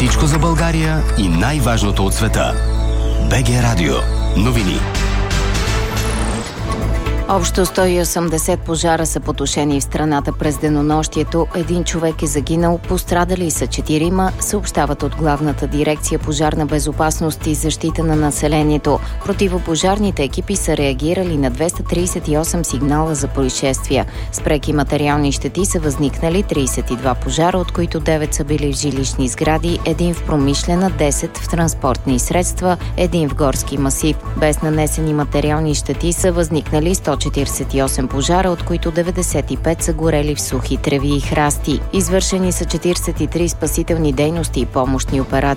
Всичко за България и най-важното от света. БГ Радио. Новини. Общо 180 пожара са потушени в страната през денонощието. Един човек е загинал, пострадали са 4, съобщават от Главната дирекция пожарна безопасност и защита на населението. Противопожарните екипи са реагирали на 238 сигнала за происшествия. С преки материални щети са възникнали 32 пожара, от които 9 са били в жилищни сгради, 1 в промишлена, 10 в транспортни средства, 1 в горски масив. Без нанесени материални щети са възникнали 148 пожара, от които 95 са горели в сухи треви и храсти. Извършени са 43 спасителни дейности и помощни операции